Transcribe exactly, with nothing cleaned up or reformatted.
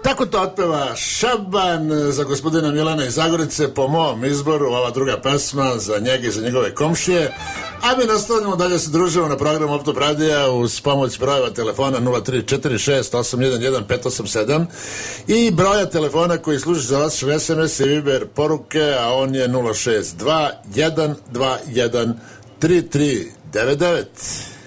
Tako to otpeva Šaban za gospodina Milana iz Zagorice, po mom izboru ova druga pesma za njega i za njegove komšije. A mi nastavljamo dalje se družimo na programu Optop radija uz pomoć brojeva telefona nula tri četiri šest osam jedan jedan pet osam sedam i broja telefona koji služi za vaš es em es i Viber poruke, a on je nula šest dva jedan dva jedan tri tri devet devet.